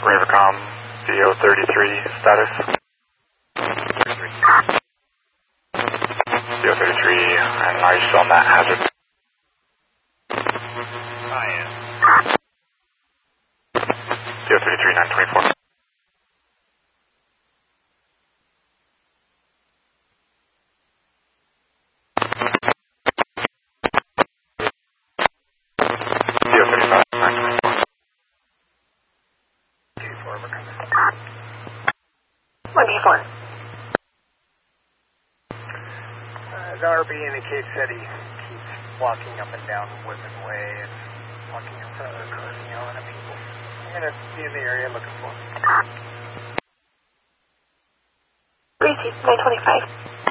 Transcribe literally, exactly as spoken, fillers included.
Ravercom, D O thirty-three, status. D O thirty-three, and are you still on that hazard? I am. D O thirty-three, nine twenty-four. D O thirty-five, nine twenty-four. one D four. Uh, the R B indicates that he keeps walking up and down Woodman Way and walking in front of the cars and yelling at people. I'm going to be in the area looking for him. Receive nine twenty-five.